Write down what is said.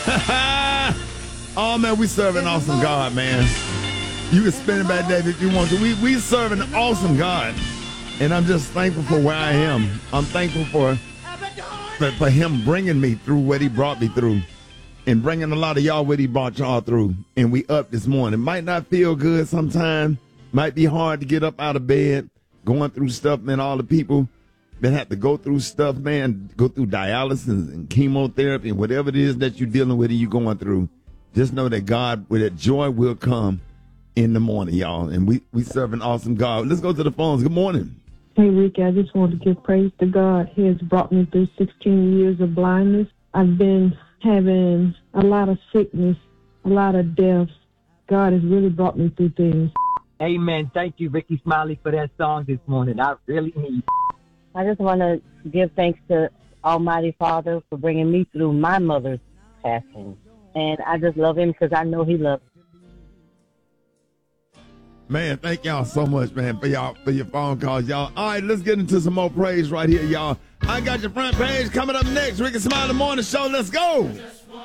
Oh, man, we serve an awesome God, man. You can spend it back there if you want to. We serve an awesome God. And I'm just thankful for where I am. I'm thankful for him bringing me through what he brought me through. And bringing a lot of y'all what he brought y'all through. And we up this morning. Might not feel good sometimes. Might be hard to get up out of bed. Going through stuff, man. All the people that have to go through stuff, man. Go through dialysis and chemotherapy and whatever it is that you're dealing with and you're going through. Just know that God, with that joy will come in the morning, y'all. And we serve an awesome God. Let's go to the phones. Good morning. Hey, Ricky, I just want to give praise to God. He has brought me through 16 years of blindness. I've been having a lot of sickness, a lot of deaths. God has really brought me through things. Amen. Thank you, Ricky Smiley, for that song this morning. I really need. I just want to give thanks to Almighty Father for bringing me through my mother's passing. And I just love him because I know he loves me. Man, thank y'all so much, man, for your phone calls, y'all. All right, let's get into some more praise right here, y'all. I got your front page coming up next. Ricky Smiley Morning Show. Let's go.